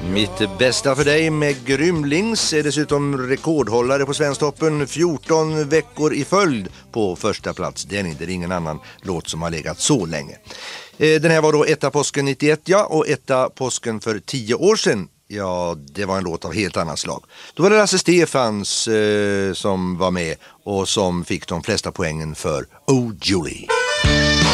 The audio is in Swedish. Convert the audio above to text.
Mitt bästa för dig med Grymlings är dessutom rekordhållare på Svensktoppen 14 veckor i följd på första plats. Det är inte ingen annan låt som har legat så länge. Den här var då etta påsken 91, ja, och etta påsken för 10 år sedan. Ja, det var en låt av helt annat slag. Då var det Lasse Stefans som var med och som fick de flesta poängen för Oh Julie.